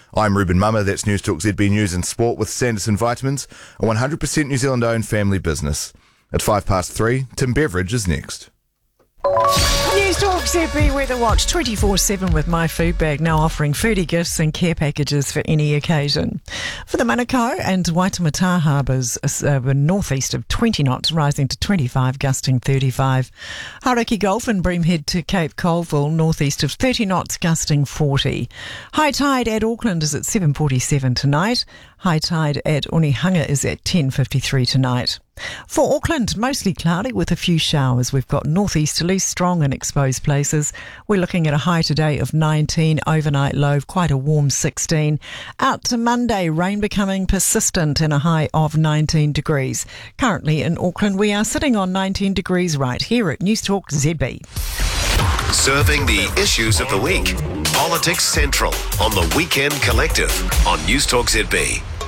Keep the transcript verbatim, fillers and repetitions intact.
I'm Ruben Mummer, that's News Talk Z B News and Sport with Sanderson Vitamins, a one hundred percent New Zealand-owned family business. At five past three, Tim Beveridge is next. News Talk Z B Weather Watch twenty-four seven with My Food Bag, now offering foodie gifts and care packages for any occasion. For the Manukau and Waitemata harbours, uh, northeast of twenty knots, rising to twenty-five, gusting thirty-five. Hauraki Gulf and Breamhead to Cape Colville, northeast of thirty knots, gusting forty. High tide at Auckland is at seven forty-seven tonight. High tide at Onehunga is at ten fifty-three tonight. For Auckland, mostly cloudy with a few showers. We've got northeasterly, strong and exposed places. We're looking at a high today of nineteen, overnight low, quite a warm sixteen. Out to Monday, rain becoming persistent and a high of nineteen degrees. Currently in Auckland, we are sitting on nineteen degrees right here at News Talk Z B. Serving the issues of the week. Politics Central on the Weekend Collective on News Talk Z B.